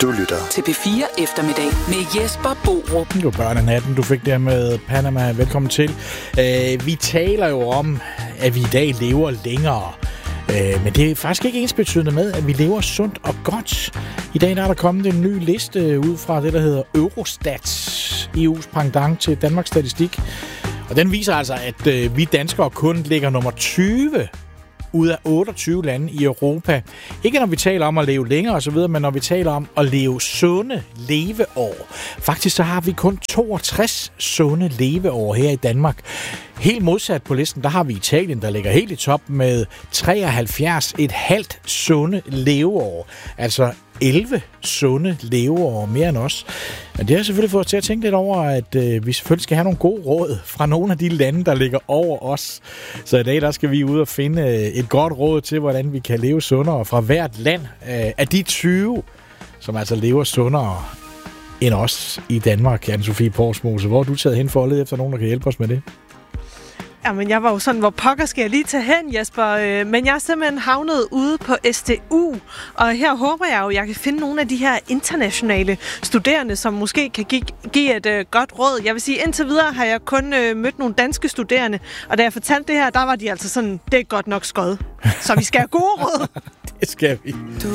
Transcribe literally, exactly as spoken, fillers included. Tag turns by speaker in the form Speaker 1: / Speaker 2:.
Speaker 1: Du lytter
Speaker 2: til P fire Eftermiddag med Jesper Borup.
Speaker 3: Det var børn af natten, du fik der med Panama. Velkommen til. Uh, vi taler jo om, at vi i dag lever længere. Uh, men det er faktisk ikke ensbetydende med, at vi lever sundt og godt. I dag der er der kommet en ny liste ud fra det, der hedder Eurostat, E U's pendant til Danmarks Statistik. Og den viser altså, at uh, vi danskere kun ligger nummer tyve ud af otteogtyve lande i Europa. Ikke når vi taler om at leve længere osv., men når vi taler om at leve sunde leveår. Faktisk så har vi kun toogtres sunde leveår her i Danmark. Helt modsat på listen, der har vi Italien, der ligger helt i top med treoghalvfjerds et halvt sunde leveår. Altså elleve sunde leveår, mere end os. Men det har selvfølgelig fået os til at tænke lidt over, at øh, vi selvfølgelig skal have nogle gode råd fra nogle af de lande, der ligger over os. Så i dag, der skal vi ud og finde øh, et godt råd til, hvordan vi kan leve sundere fra hvert land øh, af de tyve, som altså lever sundere end os i Danmark. Anne-Sophie Porsmose, hvor er du taget hen for at lede efter nogen, der kan hjælpe os med det?
Speaker 4: Jamen, jeg var jo sådan, hvor pokker skal jeg lige tage hen, Jesper? Men jeg er simpelthen havnet ude på S T U, og her håber jeg jo, at jeg kan finde nogle af de her internationale studerende, som måske kan give, give et uh, godt råd. Jeg vil sige, indtil videre har jeg kun uh, mødt nogle danske studerende, og da jeg fortalte det her, der var de altså sådan, det er godt nok skød. Så vi skal have gode råd.
Speaker 3: Det skal vi.